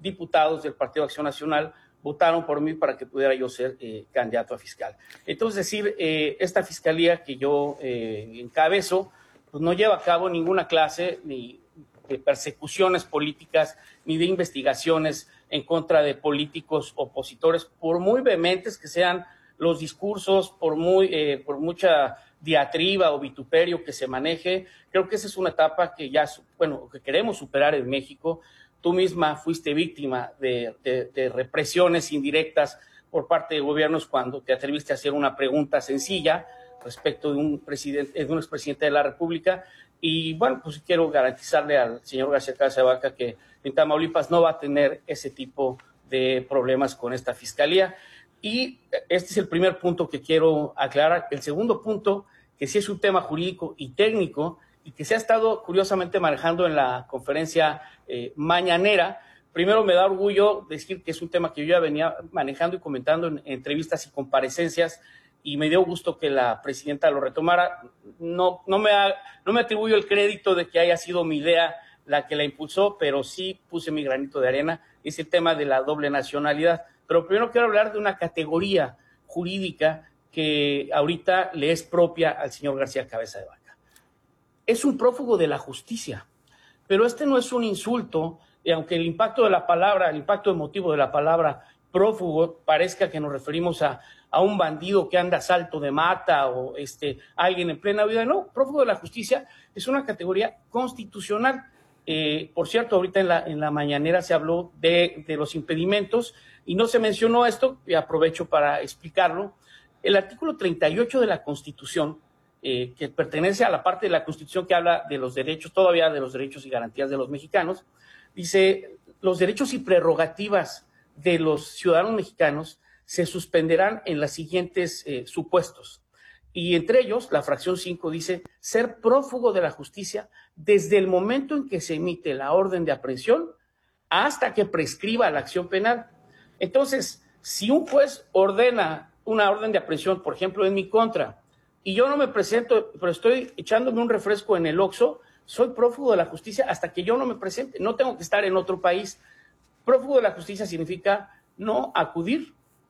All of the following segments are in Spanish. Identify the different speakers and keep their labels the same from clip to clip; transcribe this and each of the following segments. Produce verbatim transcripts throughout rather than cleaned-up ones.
Speaker 1: diputados del Partido Acción Nacional votaron por mí para que pudiera yo ser eh, candidato a fiscal. Entonces, decir, eh, esta fiscalía que yo eh, encabezo, pues no lleva a cabo ninguna clase ni de persecuciones políticas ni de investigaciones en contra de políticos opositores, por muy vehementes que sean los discursos, por muy eh, por mucha diatriba o vituperio que se maneje. Creo que esa es una etapa que ya, bueno, que queremos superar en México. Tú misma fuiste víctima de, de, de represiones indirectas por parte de gobiernos cuando te atreviste a hacer una pregunta sencilla respecto de un presidente, de un expresidente de la República. Y bueno, pues quiero garantizarle al señor García Cabeza de Vaca que en Tamaulipas no va a tener ese tipo de problemas con esta fiscalía. Y este es el primer punto que quiero aclarar. El segundo punto, que sí es un tema jurídico y técnico y que se ha estado curiosamente manejando en la conferencia eh, mañanera. Primero, me da orgullo decir que es un tema que yo ya venía manejando y comentando en, en entrevistas y comparecencias, y me dio gusto que la presidenta lo retomara. No, no, me, ha, no me atribuyo el crédito de que haya sido mi idea la que la impulsó, pero sí puse mi granito de arena. Es el tema de la doble nacionalidad. Pero primero quiero hablar de una categoría jurídica que ahorita le es propia al señor García Cabeza de Vaca. Es un prófugo de la justicia, pero este no es un insulto, y aunque el impacto de la palabra, el impacto emotivo de la palabra prófugo parezca que nos referimos a, a un bandido que anda a salto de mata o este, alguien en plena vida. No, prófugo de la justicia es una categoría constitucional. Eh, por cierto, ahorita en la, en la mañanera se habló de, de los impedimentos y no se mencionó esto, y aprovecho para explicarlo. El artículo treinta y ocho de la Constitución, eh, que pertenece a la parte de la Constitución que habla de los derechos, todavía de los derechos y garantías de los mexicanos, dice: los derechos y prerrogativas de los ciudadanos mexicanos se suspenderán en los siguientes eh, supuestos. Y entre ellos, la fracción cinco dice: ser prófugo de la justicia desde el momento en que se emite la orden de aprehensión hasta que prescriba la acción penal. Entonces, si un juez ordena una orden de aprehensión, por ejemplo, en mi contra, y yo no me presento, pero estoy echándome un refresco en el Oxxo, soy prófugo de la justicia hasta que yo no me presente. No tengo que estar en otro país. Prófugo de la justicia significa no acudir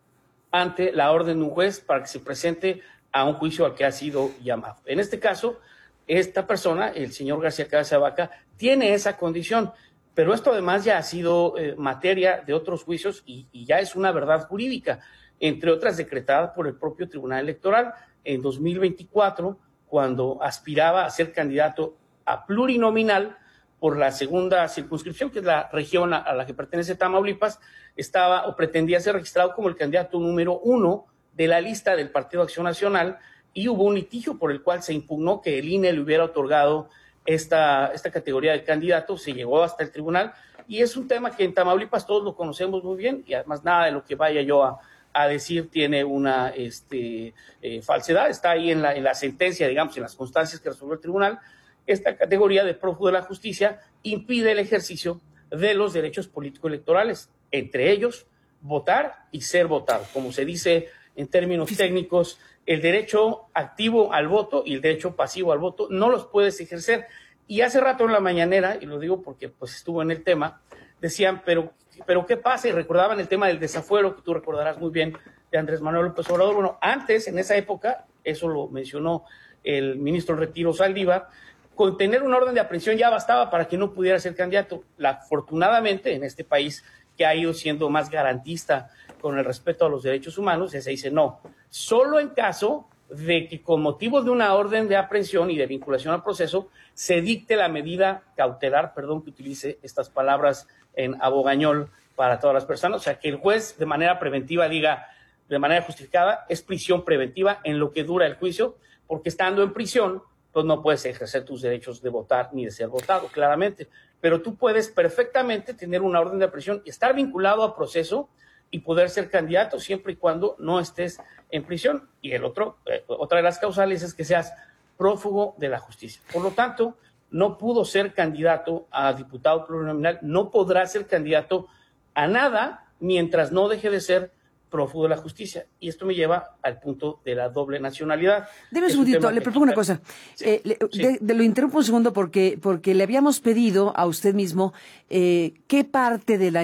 Speaker 1: ante la orden de un juez para que se presente a un juicio al que ha sido llamado. En este caso, esta persona, el señor García Cabeza de Vaca, tiene esa condición, pero esto además ya ha sido eh, materia de otros juicios y, y ya es una verdad jurídica, entre otras decretada por el propio Tribunal Electoral en dos mil veinticuatro, cuando aspiraba a ser candidato a plurinominal por la segunda circunscripción, que es la región a la que pertenece Tamaulipas. Estaba o pretendía ser registrado como el candidato número uno de la lista del Partido Acción Nacional, y hubo un litigio por el cual se impugnó que el I N E le hubiera otorgado esta, esta categoría de candidato. Se llegó hasta el tribunal, y es un tema que en Tamaulipas todos lo conocemos muy bien, y además nada de lo que vaya yo a, a decir tiene una este, eh, falsedad. Está ahí en la, en la sentencia, digamos, en las constancias que resolvió el tribunal. Esta categoría de prófugo de la justicia impide el ejercicio de los derechos político-electorales, entre ellos votar y ser votado. Como se dice en términos técnicos, el derecho activo al voto y el derecho pasivo al voto no los puedes ejercer. Y hace rato en la mañanera, y lo digo porque pues estuvo en el tema, decían, pero, pero ¿qué pasa? Y recordaban el tema del desafuero, que tú recordarás muy bien, de Andrés Manuel López Obrador. Bueno, antes, en esa época, eso lo mencionó el ministro en retiro Saldívar, con tener una orden de aprehensión ya bastaba para que no pudiera ser candidato. La, afortunadamente, en este país que ha ido siendo más garantista con el respeto a los derechos humanos, se dice no, solo en caso de que con motivo de una orden de aprehensión y de vinculación al proceso se dicte la medida cautelar, perdón que utilice estas palabras en abogañol para todas las personas, o sea, que el juez de manera preventiva diga de manera justificada, es prisión preventiva en lo que dura el juicio, porque estando en prisión, pues no puedes ejercer tus derechos de votar ni de ser votado, claramente. Pero tú puedes perfectamente tener una orden de aprehensión y estar vinculado a proceso y poder ser candidato siempre y cuando no estés en prisión. Y el otro, eh, otra de las causales es que seas prófugo de la justicia. Por lo tanto, no pudo ser candidato a diputado plurinominal, no podrá ser candidato a nada mientras no deje de ser prófugo de la justicia. Y esto me lleva al punto de la doble nacionalidad.
Speaker 2: Deme un segundito, le propongo una cosa. Sí, eh, le, sí. de, de, lo interrumpo un segundo porque, porque le habíamos pedido a usted mismo eh, qué parte de la